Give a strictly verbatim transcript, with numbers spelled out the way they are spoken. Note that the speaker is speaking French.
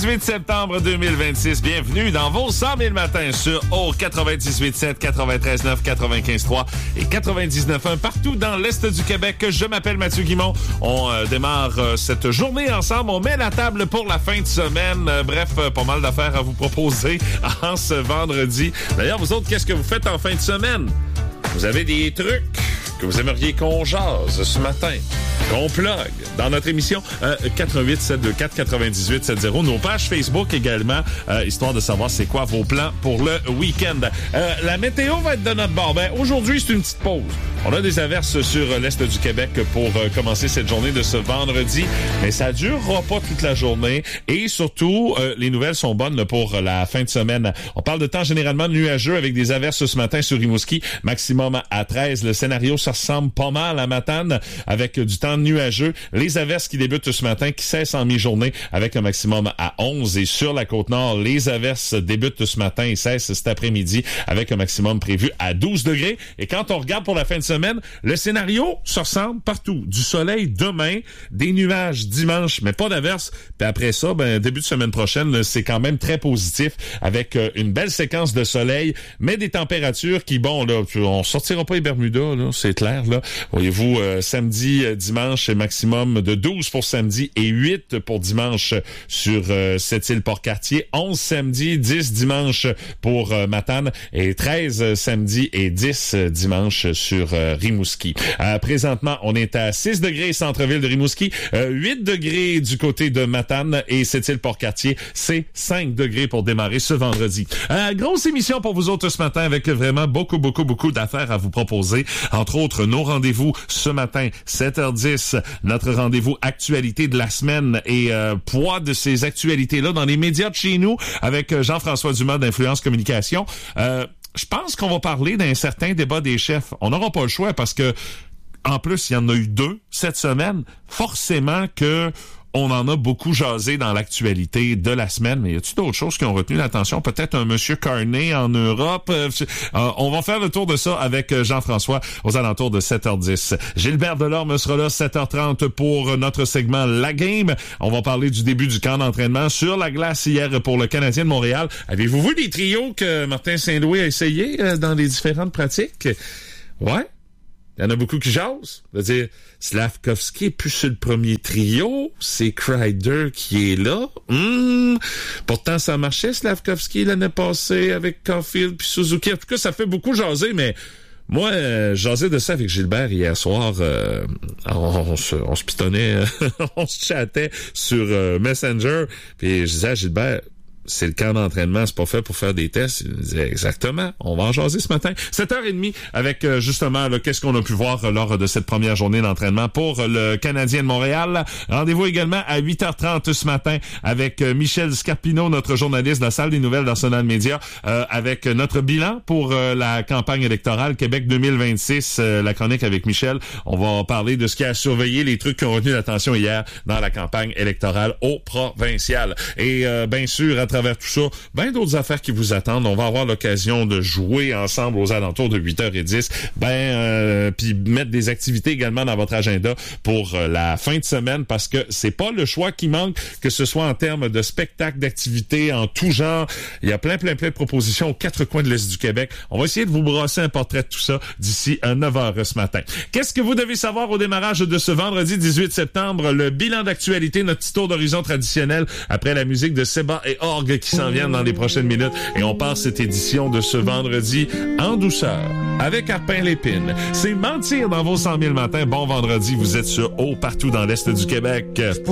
dix-huit septembre deux mille vingt-six. Bienvenue dans vos cent mille matins sur O quatre-vingt-dix-huit sept, quatre-vingt-treize neuf, quatre-vingt-quinze trois et quatre-vingt-dix-neuf un partout dans l'Est du Québec. Je m'appelle Mathieu Guimond. On euh, démarre euh, cette journée ensemble. On met la table pour la fin de semaine. Euh, bref, euh, pas mal d'affaires à vous proposer en ce vendredi. D'ailleurs, vous autres, qu'est-ce que vous faites en fin de semaine? Vous avez des trucs que vous aimeriez qu'on jase ce matin, qu'on plug dans notre émission euh, quatre un huit, sept deux quatre, quatre-vingt-dix-huit soixante. Nos pages Facebook également, euh, histoire de savoir c'est quoi vos plans pour le week-end. Euh, la météo va être de notre bord. Ben, aujourd'hui, c'est une petite pause. On a des averses sur l'Est du Québec pour euh, commencer cette journée de ce vendredi, mais ça durera pas toute la journée et surtout, euh, les nouvelles sont bonnes pour la fin de semaine. On parle de temps généralement nuageux avec des averses ce matin sur Rimouski, maximum à treize. Le scénario, ça ressemble pas mal à Matane avec du temps nuageux. Les averses qui débutent ce matin, qui cessent en mi-journée avec un maximum à onze. Et sur la Côte-Nord, les averses débutent ce matin et cessent cet après-midi avec un maximum prévu à douze degrés. Et quand on regarde pour la fin de semaine, le scénario se ressemble partout. Du soleil demain, des nuages dimanche, mais pas d'averses. Puis après ça, ben, début de semaine prochaine, c'est quand même très positif avec euh, une belle séquence de soleil, mais des températures qui, bon, là, on sortira pas les Bermudas, là, c'est clair, là. Voyez-vous, euh, samedi, euh, dimanche, maximum de douze pour samedi et huit pour dimanche sur euh, cette île Port-Cartier. onze samedi, dix dimanche pour euh, Matane et treize euh, samedi et dix euh, dimanche sur euh, Rimouski. Euh, présentement, on est à six degrés centre-ville de Rimouski, euh, huit degrés du côté de Matane et cette île Port-Cartier, c'est cinq degrés pour démarrer ce vendredi. Euh, grosse émission pour vous autres ce matin avec vraiment beaucoup, beaucoup, beaucoup d'affaires à vous proposer. Entre autres, nos rendez-vous ce matin, sept heures dix, notre rendez-vous actualité de la semaine et euh, poids de ces actualités-là dans les médias de chez nous avec Jean-François Dumas d'Influence Communication. Euh, je pense qu'on va parler d'un certain débat des chefs. On n'aura pas le choix parce que, en plus, il y en a eu deux cette semaine. Forcément que on en a beaucoup jasé dans l'actualité de la semaine, mais y a-t-il d'autres choses qui ont retenu l'attention? Peut-être un monsieur Carney en Europe? Euh, euh, on va faire le tour de ça avec Jean-François aux alentours de sept heures dix. Gilbert Delorme sera là sept heures trente pour notre segment La Game. On va parler du début du camp d'entraînement sur la glace hier pour le Canadien de Montréal. Avez-vous vu les trios que Martin Saint-Louis a essayé euh, dans les différentes pratiques? Ouais. Il y en a beaucoup qui jasent. C'est-à-dire, Slavkovski est plus sur le premier trio. C'est Kreider qui est là. Mmh. Pourtant, ça marchait, Slavkovski, l'année passée, avec Caulfield puis Suzuki. En tout cas, ça fait beaucoup jaser, mais moi, euh, jasais de ça avec Gilbert hier soir. Euh, on, on, se, on se pitonnait, on se chattait sur euh, Messenger. Puis je disais à Gilbert, c'est le camp d'entraînement, c'est pas fait pour faire des tests. Il disait exactement. On va en jaser ce matin. sept heures trente avec euh, justement là, qu'est-ce qu'on a pu voir euh, lors de cette première journée d'entraînement pour euh, le Canadien de Montréal. Rendez-vous également à huit heures trente ce matin avec euh, Michel Scarpino, notre journaliste de la salle des nouvelles d'Arsenal Média, euh, avec notre bilan pour euh, la campagne électorale Québec deux mille vingt-six. Euh, la chronique avec Michel. On va parler de ce qui a surveillé, les trucs qui ont retenu l'attention hier dans la campagne électorale au provincial. Et euh, bien sûr, à travers tout ça, ben d'autres affaires qui vous attendent. On va avoir l'occasion de jouer ensemble aux alentours de huit heures dix. Ben, euh, puis mettre des activités également dans votre agenda pour euh, la fin de semaine parce que c'est pas le choix qui manque, que ce soit en termes de spectacles, d'activités en tout genre. Il y a plein, plein, plein de propositions aux quatre coins de l'Est du Québec. On va essayer de vous brosser un portrait de tout ça d'ici à neuf heures ce matin. Qu'est-ce que vous devez savoir au démarrage de ce vendredi dix-huit septembre? Le bilan d'actualité, notre petit tour d'horizon traditionnel après la musique de Seba et Orgue qui s'en viennent dans les prochaines minutes. Et on passe cette édition de ce vendredi en douceur avec Arpin Lépine. C'est Mentir dans vos cent mille matins. Bon vendredi, vous êtes sur haut partout dans l'Est du Québec.